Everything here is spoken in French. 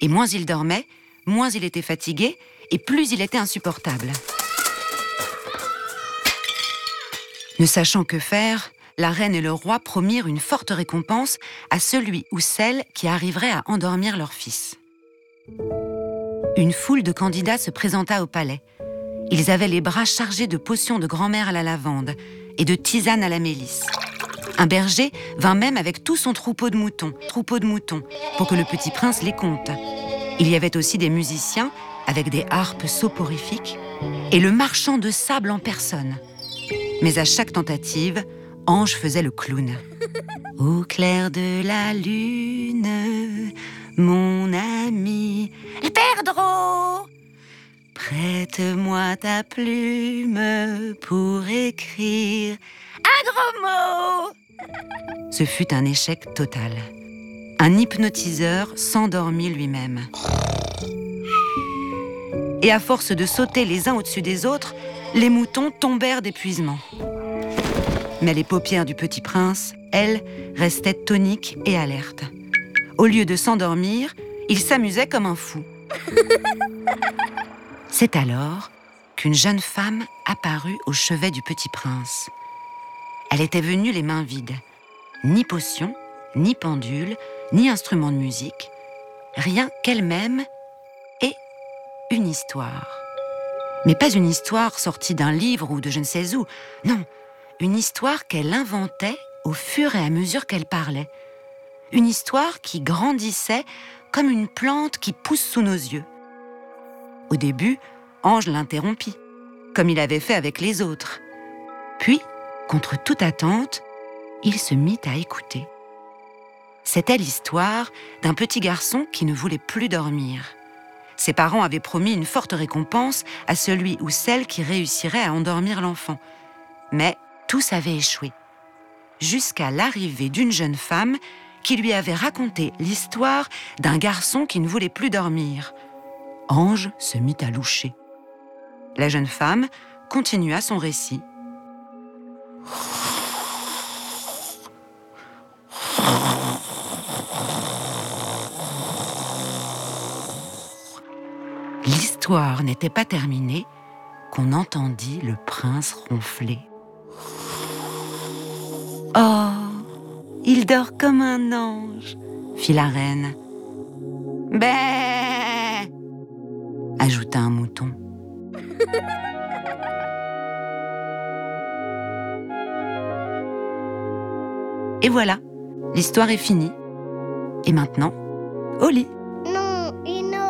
Et moins il dormait, moins il était fatigué, et plus il était insupportable. Ne sachant que faire, la reine et le roi promirent une forte récompense à celui ou celle qui arriverait à endormir leur fils. Une foule de candidats se présenta au palais. Ils avaient les bras chargés de potions de grand-mère à la lavande et de tisanes à la mélisse. Un berger vint même avec tout son troupeau de moutons, pour que le petit prince les compte. Il y avait aussi des musiciens avec des harpes soporifiques et le marchand de sable en personne. Mais à chaque tentative, Ange faisait le clown. Au clair de la lune, mon ami Pedro, prête-moi ta plume pour écrire un gros mot. Ce fut un échec total. Un hypnotiseur s'endormit lui-même. Et à force de sauter les uns au-dessus des autres, les moutons tombèrent d'épuisement. Mais les paupières du petit prince, elles, restaient toniques et alertes. Au lieu de s'endormir, il s'amusait comme un fou. C'est alors qu'une jeune femme apparut au chevet du petit prince. Elle était venue les mains vides. Ni potion, ni pendule, ni instrument de musique. Rien qu'elle-même et une histoire. Mais pas une histoire sortie d'un livre ou de je ne sais où. Non, une histoire qu'elle inventait au fur et à mesure qu'elle parlait. Une histoire qui grandissait comme une plante qui pousse sous nos yeux. Au début, Ange l'interrompit, comme il avait fait avec les autres. Puis, contre toute attente, il se mit à écouter. C'était l'histoire d'un petit garçon qui ne voulait plus dormir. Ses parents avaient promis une forte récompense à celui ou celle qui réussirait à endormir l'enfant. Mais tous avaient échoué. Jusqu'à l'arrivée d'une jeune femme qui lui avait raconté l'histoire d'un garçon qui ne voulait plus dormir. Ange se mit à loucher. La jeune femme continua son récit. L'histoire n'était pas terminée qu'on entendit le prince ronfler. « Oh, il dort comme un ange !» fit la reine. « Bé !» ajouta un mouton. Et voilà, l'histoire est finie. Et maintenant, au lit.